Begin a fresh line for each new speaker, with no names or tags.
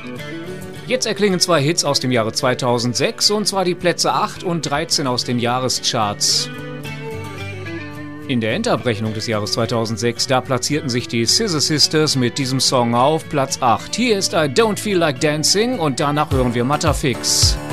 Jetzt erklingen 2 Hits aus dem Jahre 2006, und zwar die Plätze 8 und 13 aus den Jahrescharts. In der Endabrechnung des Jahres 2006, da platzierten sich die Scissor Sisters mit diesem Song auf Platz 8. Hier ist I Don't Feel Like Dancing und danach hören wir Matterfix.